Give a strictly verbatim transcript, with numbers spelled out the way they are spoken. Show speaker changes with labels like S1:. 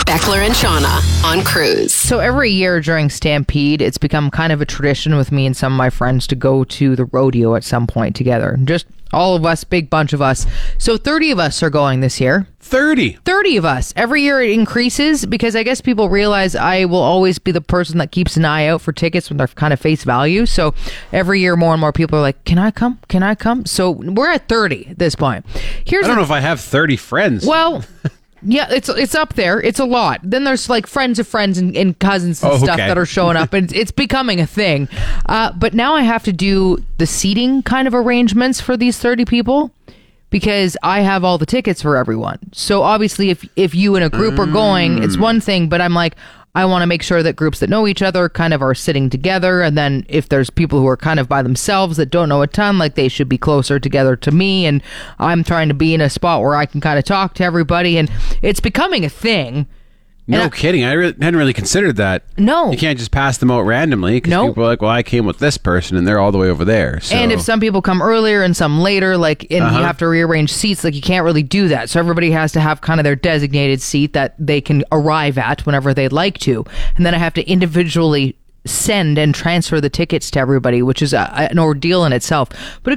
S1: Beckler and Shauna on Cruise.
S2: So every year during Stampede, it's become kind of a tradition with me and some of my friends to go to the rodeo at some point together. Just all of us, big bunch of us. So thirty of us are going this year.
S3: thirty
S2: thirty of us. Every year it increases because I guess people realize I will always be the person that keeps an eye out for tickets when they're kind of face value. So every year more and more people are like, can I come? Can I come? So we're at thirty at this point. Here's
S3: I don't
S2: the-
S3: know if I have thirty friends.
S2: Well... Yeah, it's it's up there. It's a lot. Then there's like friends of friends and, and cousins and
S3: Oh,
S2: stuff
S3: okay.
S2: that are showing up, and it's, it's becoming a thing. Uh, but now I have to do the seating kind of arrangements for these thirty people because I have all the tickets for everyone. So obviously, if if you and a group are going, it's one thing. But I'm like, I want to make sure that groups that know each other kind of are sitting together. And then if there's people who are kind of by themselves that don't know a ton, like they should be closer together to me. And I'm trying to be in a spot where I can kind of talk to everybody. And it's becoming a thing.
S3: no
S2: and I-
S3: kidding. I re- hadn't really considered that.
S2: No.
S3: You can't just pass them out randomly because
S2: No.
S3: people are like, well, I came with this person and they're all the way over there. So.
S2: And if some people come earlier and some later, like, and
S3: Uh-huh.
S2: you have to rearrange seats, like, you can't really do that. So everybody has to have kind of their designated seat that they can arrive at whenever they'd like to. And then I have to individually send and transfer the tickets to everybody, which is a, an ordeal in itself. But